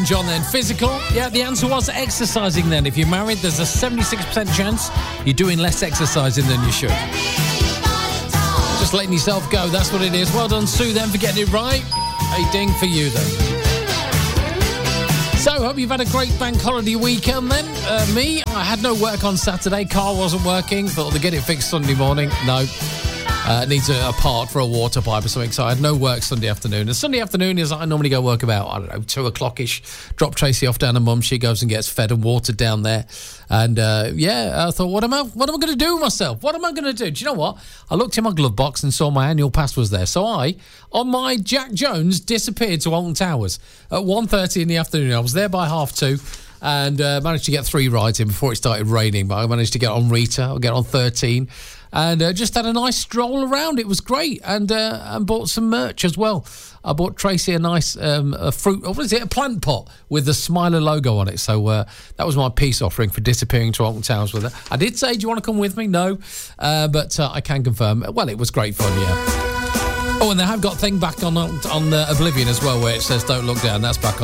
John then, physical. Yeah, the answer was exercising then. If you're married, there's a 76% chance you're doing less exercising than you should. Just letting yourself go, that's what it is. Well done, Sue, then, for getting it right. A ding for you, then. So, hope you've had a great bank holiday weekend, then. Me, I had no work on Saturday. Car wasn't working. Thought they'd get it fixed Sunday morning. No. Needs a part for a water pipe or something, so I had no work Sunday afternoon. And Sunday afternoon is I normally go work about, 2 o'clock-ish, drop Tracy off down to Mum. She goes and gets fed and watered down there. And, I thought, what am I going to do with myself? What am I going to do? Do you know what? I looked in my glove box and saw my annual pass was there. So I, on my Jack Jones, disappeared to Alton Towers at 1:30 in the afternoon. I was there by 2:30. And managed to get 3 rides in before it started raining. But I managed to get on Rita, I'll get on 13, and just had a nice stroll around. It was great, and bought some merch as well. I bought Tracy a nice a fruit, what is it, a plant pot with the Smiler logo on it. So that was my peace offering for disappearing to Alton Towers with her. I did say, do you want to come with me? No, but I can confirm. Well, it was great fun, yeah. Oh, and they have got thing back on Oblivion as well, where it says "Don't look down." That's back on.